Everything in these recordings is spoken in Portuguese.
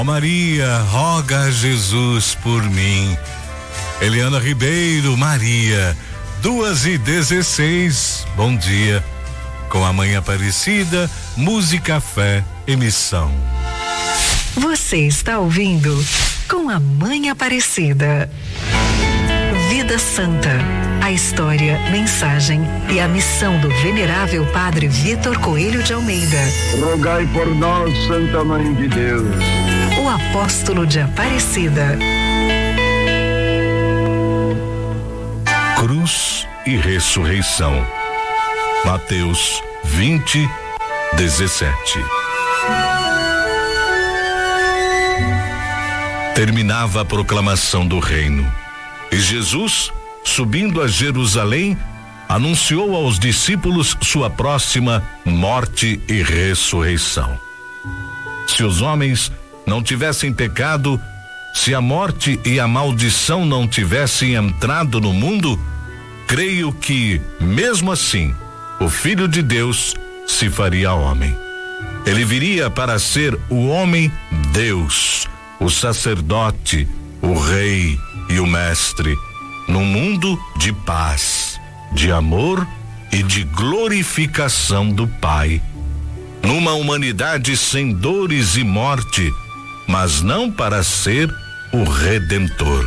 Maria, roga a Jesus por mim. Eliana Ribeiro, Maria, 2:16. Bom dia. Com a Mãe Aparecida, música, fé, emissão. Você está ouvindo Com a Mãe Aparecida. Vida Santa. A história, mensagem e a missão do venerável Padre Vitor Coelho de Almeida. Rogai por nós, Santa Mãe de Deus. O apóstolo de Aparecida. Cruz e ressurreição. Mateus 20:17. Terminava a proclamação do reino e Jesus, subindo a Jerusalém, anunciou aos discípulos sua próxima morte e ressurreição. Se os homens não tivessem pecado, se a morte e a maldição não tivessem entrado no mundo, creio que, mesmo assim, o Filho de Deus se faria homem. Ele viria para ser o homem Deus, o sacerdote, o rei e o mestre, num mundo de paz, de amor e de glorificação do Pai. Numa humanidade sem dores e morte, mas não para ser o Redentor.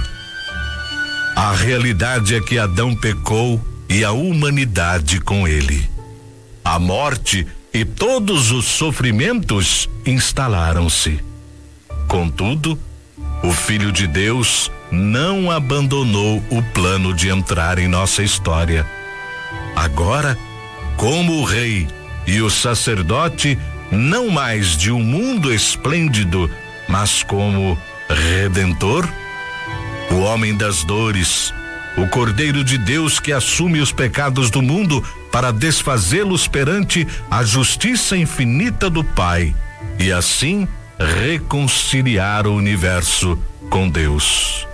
A realidade é que Adão pecou e a humanidade com ele. A morte e todos os sofrimentos instalaram-se. Contudo, o Filho de Deus não abandonou o plano de entrar em nossa história. Agora, como o rei e o sacerdote, não mais de um mundo esplêndido, mas como Redentor, o homem das dores, o Cordeiro de Deus que assume os pecados do mundo para desfazê-los perante a justiça infinita do Pai e assim reconciliar o universo com Deus.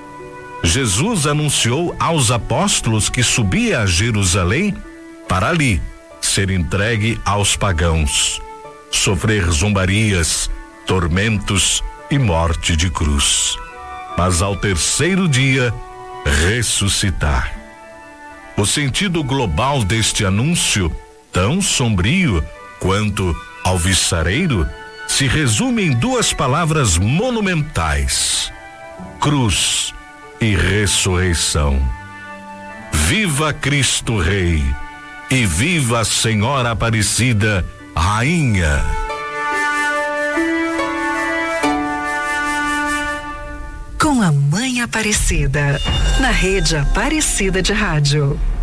Jesus anunciou aos apóstolos que subia a Jerusalém para ali ser entregue aos pagãos, sofrer zombarias, tormentos e morte de cruz, mas ao terceiro dia ressuscitar. O sentido global deste anúncio, tão sombrio quanto alvissareiro, se resume em duas palavras monumentais: cruz e ressurreição. Viva Cristo Rei e viva a Senhora Aparecida, Rainha. Com a Mãe Aparecida, na Rede Aparecida de Rádio.